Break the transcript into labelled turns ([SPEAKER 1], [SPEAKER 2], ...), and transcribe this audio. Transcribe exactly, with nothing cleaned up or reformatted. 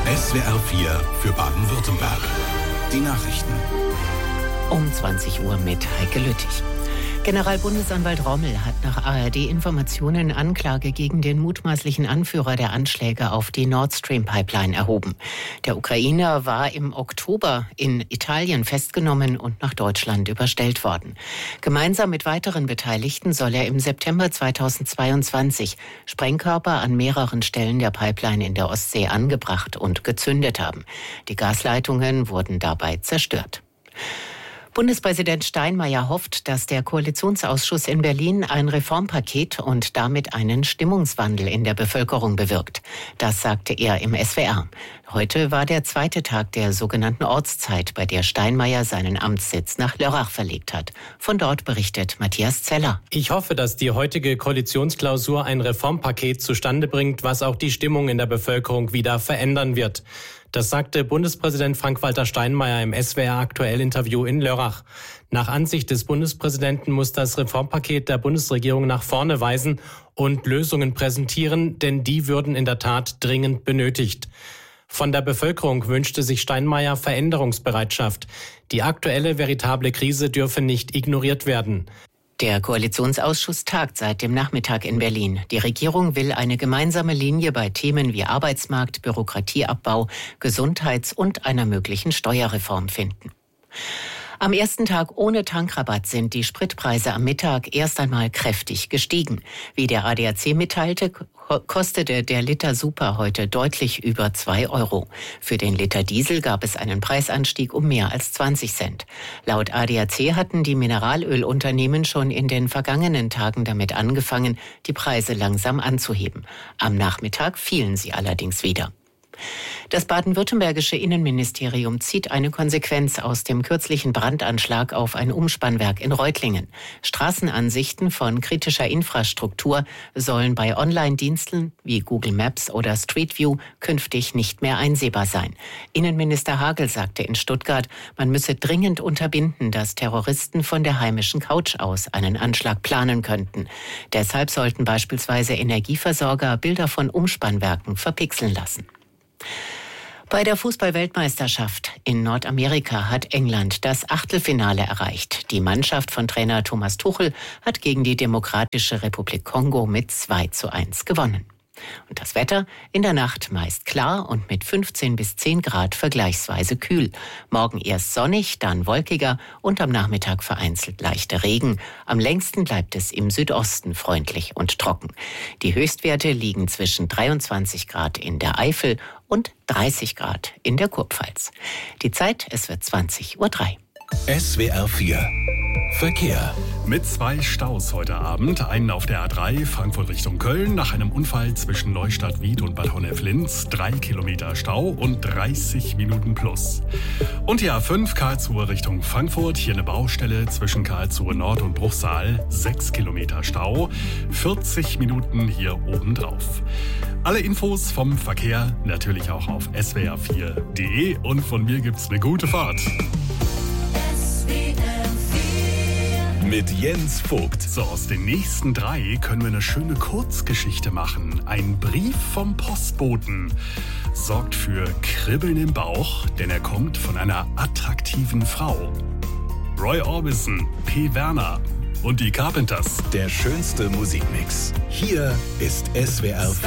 [SPEAKER 1] S W R vier für Baden-Württemberg. Die Nachrichten.
[SPEAKER 2] Um zwanzig Uhr mit Heike Lüttich. Generalbundesanwalt Rommel hat nach A R D-Informationen Anklage gegen den mutmaßlichen Anführer der Anschläge auf die Nord Stream-Pipeline erhoben. Der Ukrainer war im Oktober in Italien festgenommen und nach Deutschland überstellt worden. Gemeinsam mit weiteren Beteiligten soll er im September zweitausendzweiundzwanzig Sprengkörper an mehreren Stellen der Pipeline in der Ostsee angebracht und gezündet haben. Die Gasleitungen wurden dabei zerstört. Bundespräsident Steinmeier hofft, dass der Koalitionsausschuss in Berlin ein Reformpaket und damit einen Stimmungswandel in der Bevölkerung bewirkt. Das sagte er im S W R. Heute war der zweite Tag der sogenannten Ortszeit, bei der Steinmeier seinen Amtssitz nach Lörrach verlegt hat. Von dort berichtet Matthias Zeller.
[SPEAKER 3] Ich hoffe, dass die heutige Koalitionsklausur ein Reformpaket zustande bringt, was auch die Stimmung in der Bevölkerung wieder verändern wird. Das sagte Bundespräsident Frank-Walter Steinmeier im S W R-Aktuell-Interview in Lörrach. Nach Ansicht des Bundespräsidenten muss das Reformpaket der Bundesregierung nach vorne weisen und Lösungen präsentieren, denn die würden in der Tat dringend benötigt. Von der Bevölkerung wünschte sich Steinmeier Veränderungsbereitschaft. Die aktuelle veritable Krise dürfe nicht ignoriert werden.
[SPEAKER 2] Der Koalitionsausschuss tagt seit dem Nachmittag in Berlin. Die Regierung will eine gemeinsame Linie bei Themen wie Arbeitsmarkt, Bürokratieabbau, Gesundheits- und einer möglichen Steuerreform finden. Am ersten Tag ohne Tankrabatt sind die Spritpreise am Mittag erst einmal kräftig gestiegen. Wie der A D A C mitteilte, kostete der Liter Super heute deutlich über zwei Euro. Für den Liter Diesel gab es einen Preisanstieg um mehr als zwanzig Cent. Laut A D A C hatten die Mineralölunternehmen schon in den vergangenen Tagen damit angefangen, die Preise langsam anzuheben. Am Nachmittag fielen sie allerdings wieder. Das baden-württembergische Innenministerium zieht eine Konsequenz aus dem kürzlichen Brandanschlag auf ein Umspannwerk in Reutlingen. Straßenansichten von kritischer Infrastruktur sollen bei Online-Diensten wie Google Maps oder Street View künftig nicht mehr einsehbar sein. Innenminister Hagel sagte in Stuttgart, man müsse dringend unterbinden, dass Terroristen von der heimischen Couch aus einen Anschlag planen könnten. Deshalb sollten beispielsweise Energieversorger Bilder von Umspannwerken verpixeln lassen. Bei der Fußball-Weltmeisterschaft in Nordamerika hat England das Achtelfinale erreicht. Die Mannschaft von Trainer Thomas Tuchel hat gegen die Demokratische Republik Kongo mit zwei zu eins gewonnen. Und das Wetter in der Nacht meist klar und mit fünfzehn bis zehn Grad vergleichsweise kühl. Morgen erst sonnig, dann wolkiger und am Nachmittag vereinzelt leichter Regen. Am längsten bleibt es im Südosten freundlich und trocken. Die Höchstwerte liegen zwischen dreiundzwanzig Grad in der Eifel und dreißig Grad in der Kurpfalz. Die Zeit, es wird zwanzig Uhr drei.
[SPEAKER 1] S W R vier Verkehr.
[SPEAKER 4] Mit zwei Staus heute Abend. Einen auf der A drei Frankfurt Richtung Köln nach einem Unfall zwischen Neustadt-Wied und Bad Honnef-Linz. Drei Kilometer Stau und dreißig Minuten plus. Und die A fünf Karlsruhe Richtung Frankfurt. Hier eine Baustelle zwischen Karlsruhe Nord und Bruchsal. Sechs Kilometer Stau. vierzig Minuten hier obendrauf. Alle Infos vom Verkehr natürlich auch auf S W R vier Punkt de. Und von mir gibt's eine gute Fahrt.
[SPEAKER 1] Mit Jens Vogt.
[SPEAKER 4] So, aus den nächsten drei können wir eine schöne Kurzgeschichte machen. Ein Brief vom Postboten sorgt für Kribbeln im Bauch, denn er kommt von einer attraktiven Frau. Roy Orbison, P. Werner und die Carpenters.
[SPEAKER 1] Der schönste Musikmix. Hier ist S W R vier.